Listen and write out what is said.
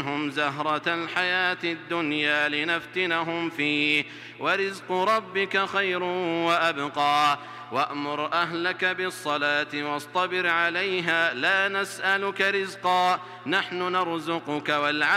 منهم زهرة الحياة الدنيا لنفتنهم فيه ورزق ربك خير وأبقى وأمر أهلك بالصلاة واصطبر عليها لا نسألك رزقا نحن نرزقك والعاقبة